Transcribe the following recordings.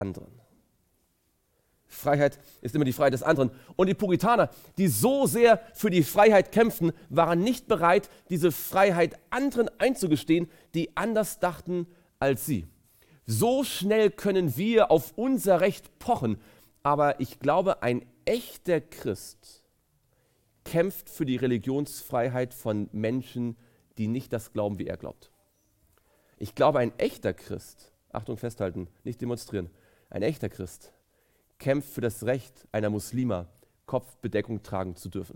anderen. Freiheit ist immer die Freiheit des anderen. Und die Puritaner, die so sehr für die Freiheit kämpften, waren nicht bereit, diese Freiheit anderen einzugestehen, die anders dachten als sie. So schnell können wir auf unser Recht pochen, aber ich glaube, ein echter Christ kämpft für die Religionsfreiheit von Menschen, die nicht das glauben, wie er glaubt. Ich glaube, ein echter Christ, Achtung, festhalten, nicht demonstrieren, ein echter Christ kämpft für das Recht einer Muslima, Kopfbedeckung tragen zu dürfen.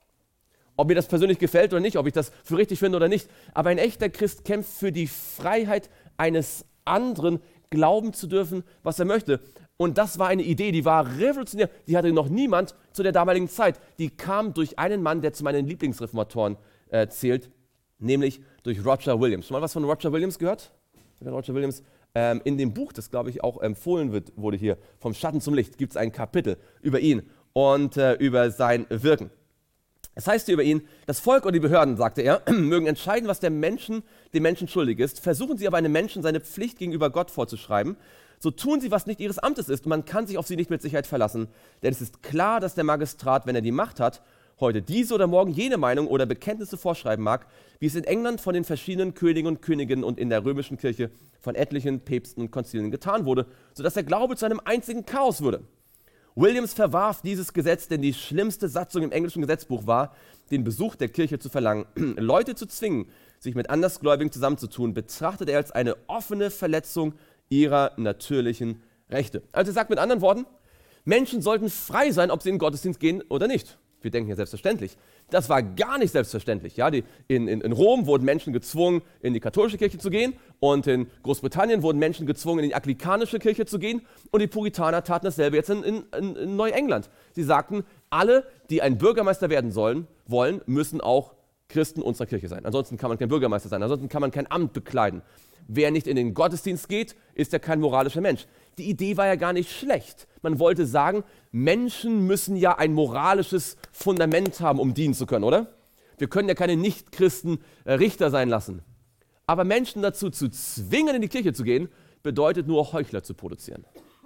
Ob mir das persönlich gefällt oder nicht, ob ich das für richtig finde oder nicht, aber ein echter Christ kämpft für die Freiheit eines anderen, glauben zu dürfen, was er möchte. Und das war eine Idee, die war revolutionär, die hatte noch niemand zu der damaligen Zeit. Die kam durch einen Mann, der zu meinen Lieblingsreformatoren zählt, nämlich durch Roger Williams. Schon mal was von Roger Williams gehört? Roger Williams, in dem Buch, das glaube ich auch empfohlen wurde hier, Vom Schatten zum Licht, gibt es ein Kapitel über ihn und über sein Wirken. Es heißt hier über ihn, das Volk und die Behörden, sagte er, mögen entscheiden, was dem Menschen schuldig ist. Versuchen sie aber einem Menschen seine Pflicht gegenüber Gott vorzuschreiben, so tun sie, was nicht ihres Amtes ist. Und man kann sich auf sie nicht mit Sicherheit verlassen. Denn es ist klar, dass der Magistrat, wenn er die Macht hat, heute diese oder morgen jene Meinung oder Bekenntnisse vorschreiben mag, wie es in England von den verschiedenen Königen und Königinnen und in der römischen Kirche von etlichen Päpsten und Konzilien getan wurde, sodass der Glaube zu einem einzigen Chaos würde. Williams verwarf dieses Gesetz, denn die schlimmste Satzung im englischen Gesetzbuch war, den Besuch der Kirche zu verlangen. Leute zu zwingen, sich mit Andersgläubigen zusammenzutun, betrachtet er als eine offene Verletzung ihrer natürlichen Rechte. Also er sagt mit anderen Worten, Menschen sollten frei sein, ob sie in den Gottesdienst gehen oder nicht. Wir denken ja selbstverständlich. Das war gar nicht selbstverständlich. Ja? In Rom wurden Menschen gezwungen, in die katholische Kirche zu gehen, und in Großbritannien wurden Menschen gezwungen, in die anglikanische Kirche zu gehen, und die Puritaner taten dasselbe jetzt in Neuengland. Sie sagten, alle, die ein Bürgermeister werden wollen, müssen auch Christen unserer Kirche sein. Ansonsten kann man kein Bürgermeister sein, ansonsten kann man kein Amt bekleiden. Wer nicht in den Gottesdienst geht, ist ja kein moralischer Mensch. Die Idee war ja gar nicht schlecht. Man wollte sagen, Menschen müssen ja ein moralisches Fundament haben, um dienen zu können, oder? Wir können ja keine Nichtchristen Richter sein lassen. Aber Menschen dazu zu zwingen, in die Kirche zu gehen, bedeutet nur Heuchler zu produzieren.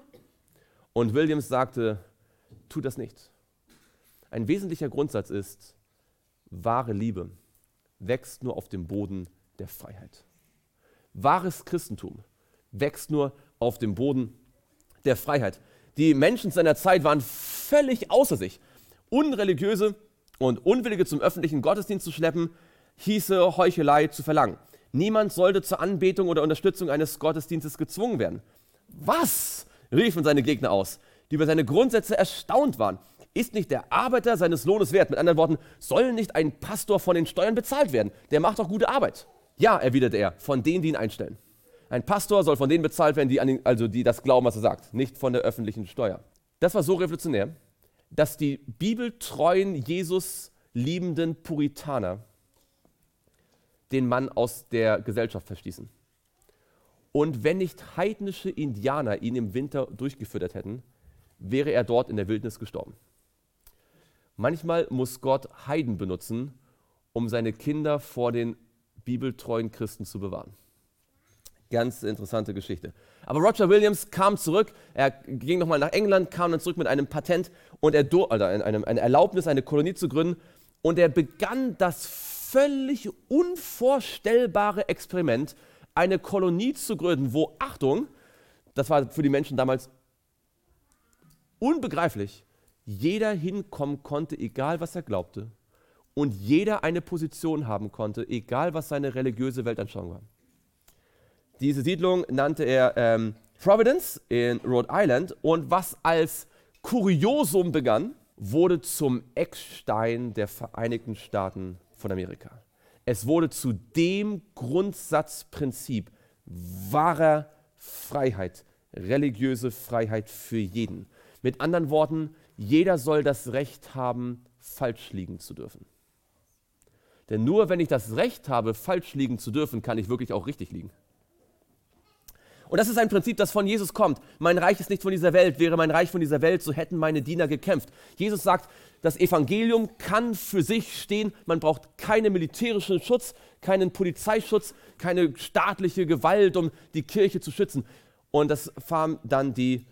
Und Williams sagte, tu das nicht. Ein wesentlicher Grundsatz ist, wahre Liebe wächst nur auf dem Boden der Freiheit. Wahres Christentum wächst nur auf dem Boden der Freiheit. Die Menschen seiner Zeit waren völlig außer sich. Unreligiöse und Unwillige zum öffentlichen Gottesdienst zu schleppen, hieße Heuchelei zu verlangen. Niemand sollte zur Anbetung oder Unterstützung eines Gottesdienstes gezwungen werden. Was? Riefen seine Gegner aus, die über seine Grundsätze erstaunt waren. Ist nicht der Arbeiter seines Lohnes wert? Mit anderen Worten, soll nicht ein Pastor von den Steuern bezahlt werden? Der macht doch gute Arbeit. Ja, erwiderte er, von denen, die ihn einstellen. Ein Pastor soll von denen bezahlt werden, die das glauben, was er sagt, nicht von der öffentlichen Steuer. Das war so revolutionär, dass die bibeltreuen, Jesus liebenden Puritaner den Mann aus der Gesellschaft verstießen. Und wenn nicht heidnische Indianer ihn im Winter durchgefüttert hätten, wäre er dort in der Wildnis gestorben. Manchmal muss Gott Heiden benutzen, um seine Kinder vor den bibeltreuen Christen zu bewahren. Ganz interessante Geschichte. Aber Roger Williams kam zurück, er ging nochmal nach England, kam dann zurück mit einem Patent und eine Erlaubnis, eine Kolonie zu gründen, und er begann das völlig unvorstellbare Experiment, eine Kolonie zu gründen, wo, Achtung, das war für die Menschen damals unbegreiflich, jeder hinkommen konnte, egal was er glaubte, und jeder eine Position haben konnte, egal was seine religiöse Weltanschauung war. Diese Siedlung nannte er Providence in Rhode Island, und was als Kuriosum begann, wurde zum Eckstein der Vereinigten Staaten von Amerika. Es wurde zu dem Grundsatzprinzip wahrer Freiheit, religiöse Freiheit für jeden. Mit anderen Worten, jeder soll das Recht haben, falsch liegen zu dürfen. Denn nur wenn ich das Recht habe, falsch liegen zu dürfen, kann ich wirklich auch richtig liegen. Und das ist ein Prinzip, das von Jesus kommt. Mein Reich ist nicht von dieser Welt. Wäre mein Reich von dieser Welt, so hätten meine Diener gekämpft. Jesus sagt, das Evangelium kann für sich stehen. Man braucht keinen militärischen Schutz, keinen Polizeischutz, keine staatliche Gewalt, um die Kirche zu schützen. und das waren dann die